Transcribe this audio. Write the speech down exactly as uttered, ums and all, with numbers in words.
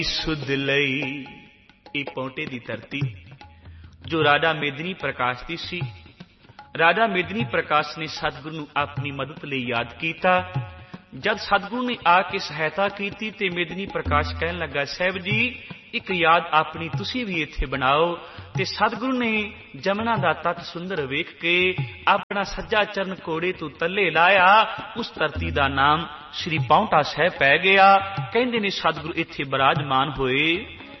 ਸੁਧ ਲਈ। ਇਹ ਪੌਂਟੇ ਦੀ ਧਰਤੀ ਜੋ ਰਾਜਾ ਮੇਦਨੀ ਪ੍ਰਕਾਸ਼ ਦੀ ਸੀ। ਰਾਜਾ ਮੇਦਨੀ ਪ੍ਰਕਾਸ਼ ਨੇ ਸਤਿਗੁਰੂ ਨੂੰ ਆਪਣੀ ਮਦਦ ਲਈ ਯਾਦ ਕੀਤਾ। ਜਦ ਸਤਿਗੁਰੂ ਨੇ ਆ ਕੇ ਸਹਾਇਤਾ ਕੀਤੀ ਤੇ ਮੇਦਨੀ ਪ੍ਰਕਾਸ਼ ਕਹਿਣ ਲੱਗਾ, ਸਾਹਿਬ ਜੀ ਇੱਕ ਯਾਦ ਆਪਣੀ ਤੁਸੀਂ ਵੀ ਇੱਥੇ ਬਣਾਓ। ਤੇ ਸਤਿਗੁਰੂ ਨੇ ਜਮਨਾ ਦਾ ਤਟ ਸੁੰਦਰ ਵੇਖ ਕੇ ਆਪਣਾ ਸੱਜਾ ਚਰਨ ਘੋੜੇ ਤੋਂ ਤੱਲੇ ਲਾਇਆ। ਉਸ ਧਰਤੀ ਦਾ ਨਾਮ ਸ਼੍ਰੀ ਪਾਉਂਟਾ ਸਾਹਿਬ ਪੈ ਗਿਆ। ਕਹਿੰਦੇ ਨੇ ਸਤਿਗੁਰੂ ਇੱਥੇ ਬਿਰਾਜਮਾਨ ਹੋਏ।